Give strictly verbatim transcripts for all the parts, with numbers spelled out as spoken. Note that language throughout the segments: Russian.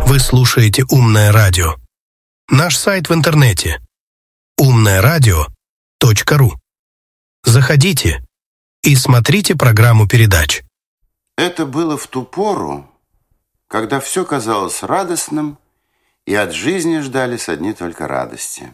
Вы слушаете «Умное радио». Наш сайт в интернете умное радио точка ру. Заходите и смотрите программу передач. Это было в ту пору, когда все казалось радостным, и от жизни ждались одни только радости.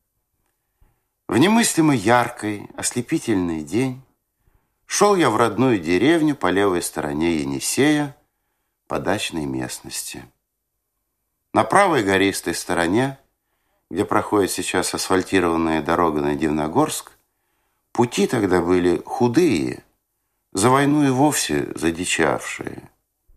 В немыслимо яркий, ослепительный день шел я в родную деревню по левой стороне Енисея по дачной местности. На правой гористой стороне, где проходит сейчас асфальтированная дорога на Дивногорск, пути тогда были худые, за войну и вовсе задичавшие.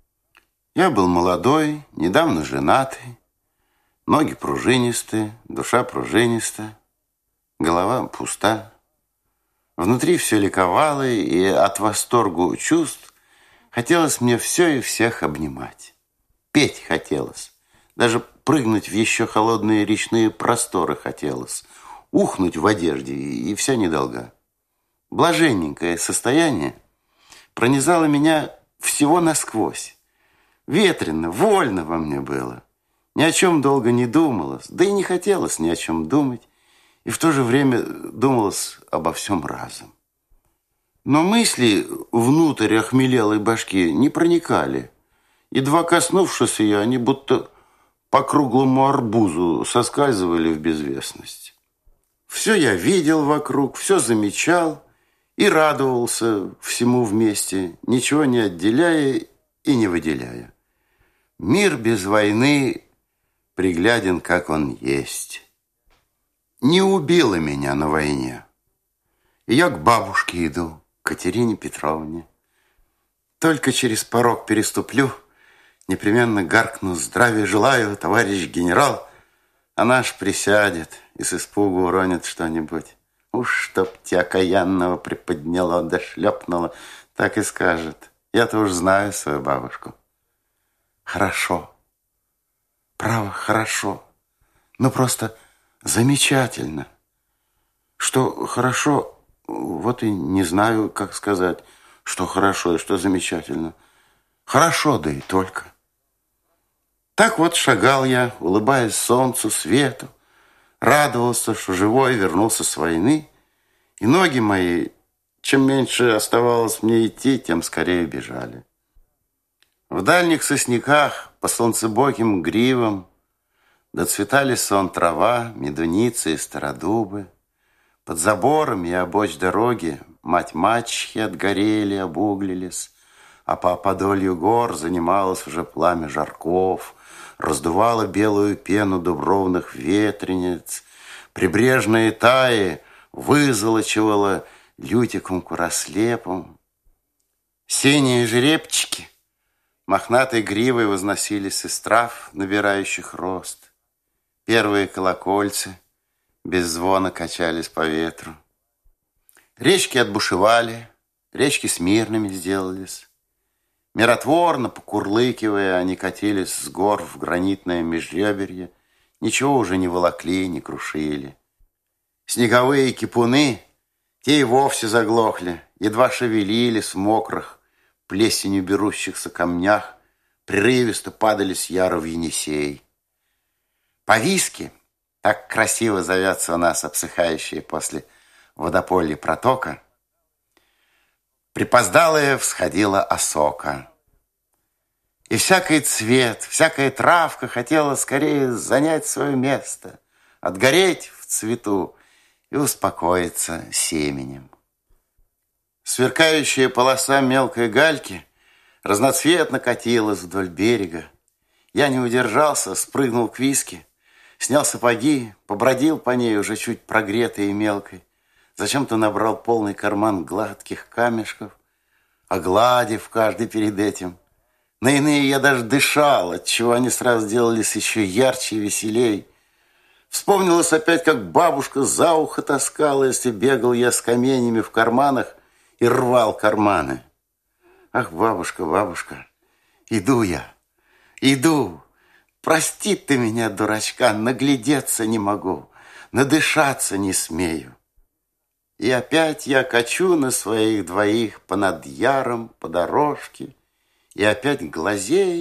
Я был молодой, недавно женатый, ноги пружинистые, душа пружинистая, голова пуста. Внутри все ликовало, и от восторгу чувств хотелось мне все и всех обнимать. Петь хотелось, даже прыгнуть в еще холодные речные просторы хотелось, ухнуть в одежде, и вся недолга. Блаженненькое состояние пронизало меня всего насквозь. Ветрено, вольно во мне было. Ни о чем долго не думалось, да и не хотелось ни о чем думать, и в то же время думалось обо всем разом. Но мысли внутрь охмелелой башки не проникали. Едва коснувшись ее, они будто по круглому арбузу соскальзывали в безвестность. Все я видел вокруг, все замечал и радовался всему вместе, ничего не отделяя и не выделяя. Мир без войны пригляден, как он есть. Не убило меня на войне. И я к бабушке иду, к Катерине Петровне. Только через порог переступлю, непременно гаркну: здравия желаю, товарищ генерал. Она аж присядет и с испугу уронит что-нибудь. Уж чтоб тебя окаянного приподняло да шлепнуло, так и скажет. Я-то уж знаю свою бабушку. Хорошо. Право, хорошо. Ну, просто замечательно. Что хорошо, вот и не знаю, как сказать, что хорошо и что замечательно. Хорошо, да и только. Так вот шагал я, улыбаясь солнцу, свету, радовался, что живой вернулся с войны, и ноги мои, чем меньше оставалось мне идти, тем скорее бежали. В дальних сосняках по солнцебоким гривам доцветали сон трава, медуницы и стародубы. Под забором и обочь дороги мать-мачехи отгорели, обуглились, а по подолью гор занималось уже пламя жарков, раздувало белую пену дубровных ветрениц, прибрежные таи вызолочивало лютиком курослепом. Синие жеребчики мохнатой гривой возносились из трав, набирающих рост. Первые колокольцы без звона качались по ветру. Речки отбушевали, речки смирными сделались. Миротворно, покурлыкивая, они катились с гор в гранитное межреберье, ничего уже не волокли, не крушили. Снеговые кипуны, те и вовсе заглохли, едва шевелились в мокрых, плесенью берущихся камнях, прерывисто падали с яра в Енисей. Повиски, так красиво зовется у нас обсыхающие после водополья протока, припоздалая всходила осока. И всякий цвет, всякая травка хотела скорее занять свое место, отгореть в цвету и успокоиться семенем. Сверкающая полоса мелкой гальки разноцветно катилась вдоль берега. Я не удержался, спрыгнул к виске, снял сапоги, побродил по ней уже чуть прогретой и мелкой. Зачем-то набрал полный карман гладких камешков, огладив каждый перед этим. На иные я даже дышал, отчего они сразу сделались еще ярче и веселей. Вспомнилось опять, как бабушка за ухо таскала, если бегал я с каменями в карманах и рвал карманы. Ах, бабушка, бабушка, иду я, иду. Прости ты меня, дурачка, наглядеться не могу, надышаться не смею. И опять я качу на своих двоих понад яром, по дорожке, и опять глазею